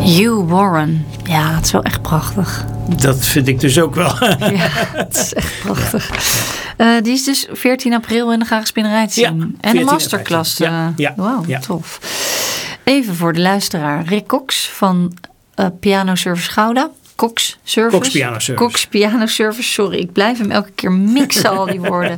Hugh Warren. Ja, het is wel echt prachtig. Dat vind ik dus ook wel. Ja, het is echt prachtig. Die is dus 14 april in de Graag Spinnerij te zien. En een masterclass. Wauw, tof. Even voor de luisteraar. Rick Cox van Piano Service Gouda. Cox Piano Service. Sorry, ik blijf hem elke keer mixen al die woorden.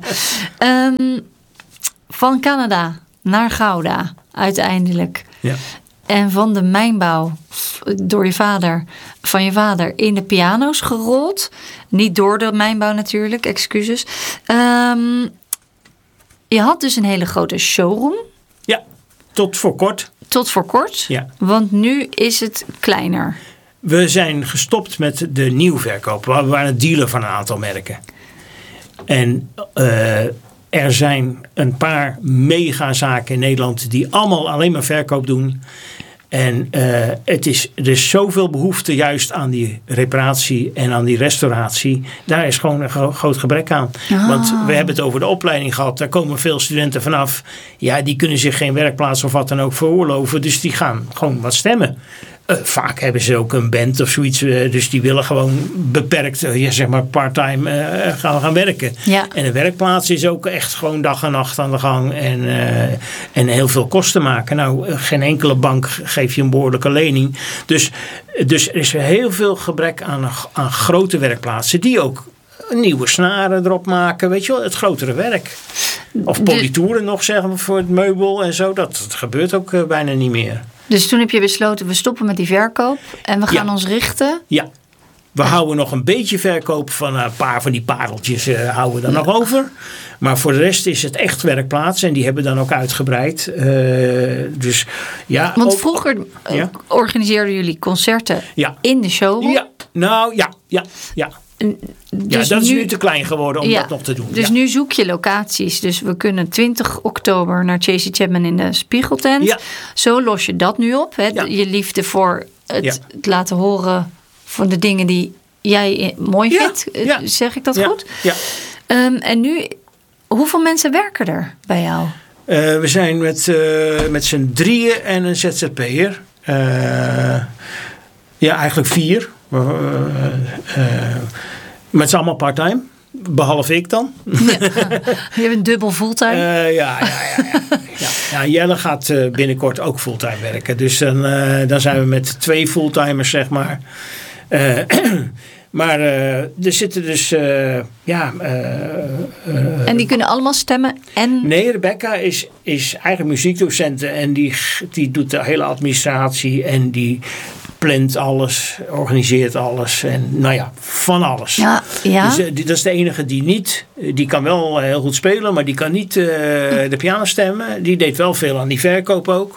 Van Canada naar Gouda uiteindelijk. Ja. En van de mijnbouw van je vader in de piano's gerold. Niet door de mijnbouw natuurlijk, excuses. Je had dus een hele grote showroom. Ja, tot voor kort. Ja. Want nu is het kleiner. We zijn gestopt met de nieuwverkoop. We waren dealer van een aantal merken. En er zijn een paar megazaken in Nederland die allemaal alleen maar verkoop doen. En er is zoveel behoefte juist aan die reparatie en aan die restauratie. Daar is gewoon een groot gebrek aan. Want we hebben het over de opleiding gehad. Daar komen veel studenten vanaf. Ja, die kunnen zich geen werkplaats of wat dan ook veroorloven. Dus die gaan gewoon wat stemmen. Vaak hebben ze ook een band of zoiets. Dus die willen gewoon beperkt, zeg maar part-time gaan werken. Ja. En een werkplaats is ook echt gewoon dag en nacht aan de gang. En heel veel kosten maken. Nou, geen enkele bank geeft je een behoorlijke lening. Dus er is heel veel gebrek aan grote werkplaatsen. Die ook nieuwe snaren erop maken. Weet je wel, het grotere werk. Of politoeren nog zeggen we voor het meubel en zo. Dat gebeurt ook bijna niet meer. Dus toen heb je besloten, we stoppen met die verkoop en we gaan ons richten. Ja, we houden nog een beetje verkoop van een paar van die pareltjes houden we dan nog over. Maar voor de rest is het echt werkplaats en die hebben dan ook uitgebreid. Dus ja. Want vroeger organiseerden jullie concerten in de showroom. Ja, nou ja. Dus dat is nu te klein geworden om dat nog te doen. Dus nu zoek je locaties. Dus we kunnen 20 oktober naar Tracy Chapman in de Spiegeltent. Ja. Zo los je dat nu op. Hè? Ja. Je liefde voor het laten horen van de dingen die jij mooi vindt. Ja. Zeg ik dat goed? Ja. En nu, hoeveel mensen werken er bij jou? We zijn met z'n drieën en een ZZP'er. Eigenlijk 4. Maar het is allemaal part-time. Behalve ik dan. Ja. Je hebt een dubbel fulltime. Ja, Jelle gaat binnenkort ook fulltime werken. Dus dan zijn we met 2 fulltimers, zeg maar. Maar er zitten dus... en die kunnen allemaal stemmen? Nee, Rebecca is eigenlijk muziekdocent. En die doet de hele administratie. En die plant alles, organiseert alles. En van alles. Ja. Dus dat is de enige die niet... Die kan wel heel goed spelen, maar die kan niet de piano stemmen. Die deed wel veel aan die verkoop ook.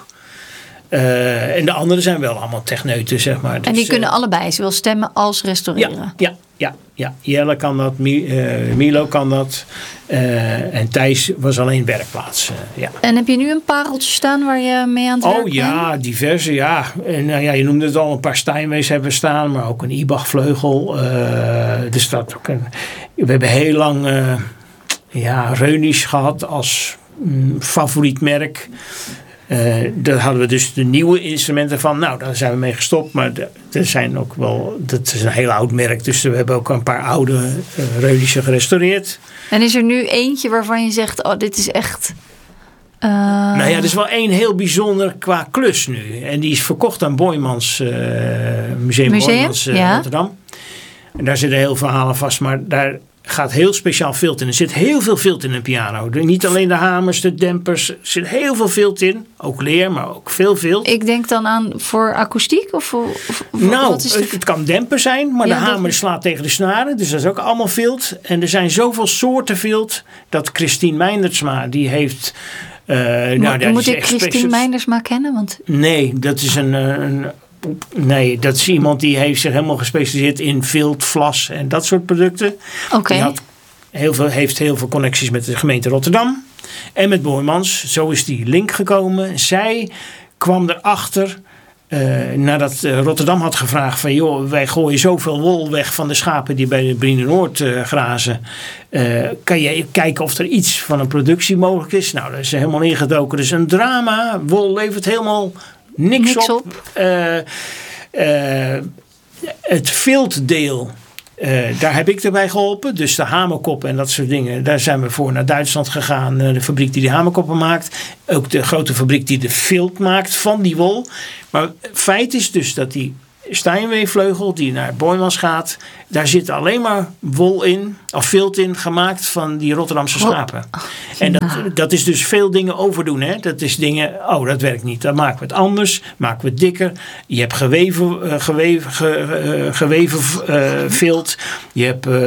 En de anderen zijn wel allemaal techneuten, zeg maar. Dus, en die kunnen allebei, zowel stemmen als restaureren? Ja. Jelle kan dat, Milo kan dat. En Thijs was alleen werkplaats. En heb je nu een pareltje staan waar je mee aan het werken bent? Ja, diverse, ja. En je noemde het al, een paar Steinways hebben staan, maar ook een Ibach vleugel. Dus dat ook we hebben heel lang Reunisch gehad als favoriet merk. Daar hadden we dus de nieuwe instrumenten van. Nou, daar zijn we mee gestopt. Maar er zijn ook wel... Dat is een heel oud merk. Dus we hebben ook een paar oude Reunische gerestaureerd. En is er nu eentje waarvan je zegt... dit is echt... er is wel één heel bijzonder qua klus nu. En die is verkocht aan Boijmans Museum Boijmans Rotterdam. En daar zitten heel veel verhalen vast. Maar daar gaat heel speciaal vilt in. Er zit heel veel vilt in een piano. Niet alleen de hamers, de dempers. Er zit heel veel vilt in. Ook leer, maar ook veel vilt. Ik denk dan aan voor akoestiek? Het kan demper zijn. Maar de hamer slaat tegen de snaren. Dus dat is ook allemaal vilt. En er zijn zoveel soorten vilt. Dat Christine Meindersma, die heeft... moet ik Christine Meindersma kennen? Want... Nee, dat is Nee, dat is iemand die heeft zich helemaal gespecialiseerd in vilt, vlas en dat soort producten. Okay. Die heeft heel veel connecties met de gemeente Rotterdam. En met Boijmans. Zo is die link gekomen. Zij kwam erachter nadat Rotterdam had gevraagd van... joh, wij gooien zoveel wol weg van de schapen die bij de Brienenoord grazen. Kan je kijken of er iets van een productie mogelijk is? Nou, daar is ze helemaal ingedoken. Dus een drama. Wol levert helemaal... Niks op. Het viltdeel, daar heb ik erbij geholpen. Dus de hamerkoppen en dat soort dingen. Daar zijn we voor naar Duitsland gegaan. De fabriek die hamerkoppen maakt. Ook de grote fabriek die de vilt maakt van die wol. Maar feit is dus dat die Steinway-vleugel die naar Boijmans gaat. Daar zit alleen maar wol in. Of vilt in gemaakt van die Rotterdamse schapen. En dat is dus veel dingen overdoen. Hè? Dat is dingen, dat werkt niet. Dan maken we het anders. Maken we het dikker. Je hebt geweven vilt. Je hebt